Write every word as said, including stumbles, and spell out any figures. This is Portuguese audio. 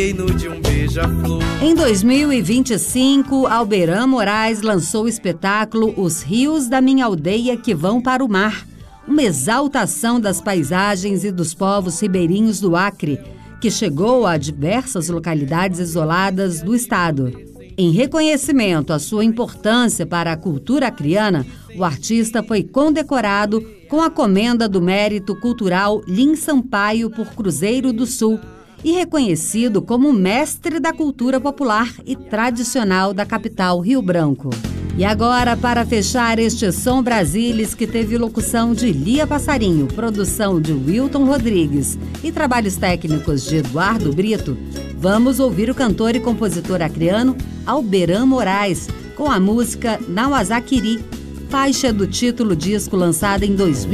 reino de um beija-flor. Em dois mil e vinte e cinco, Alberan Moraes lançou o espetáculo Os Rios da Minha Aldeia que Vão para o Mar, uma exaltação das paisagens e dos povos ribeirinhos do Acre, que chegou a diversas localidades isoladas do estado. Em reconhecimento à sua importância para a cultura acreana, o artista foi condecorado com a Comenda do Mérito Cultural Lins Sampaio por Cruzeiro do Sul e reconhecido como mestre da cultura popular e tradicional da capital Rio Branco. E agora, para fechar este Som Brasilis, que teve locução de Lia Passarinho, produção de Wilton Rodrigues e trabalhos técnicos de Eduardo Brito, vamos ouvir o cantor e compositor acreano Alberan Moraes com a música Nauazaquiri, faixa do título disco lançada em dois mil.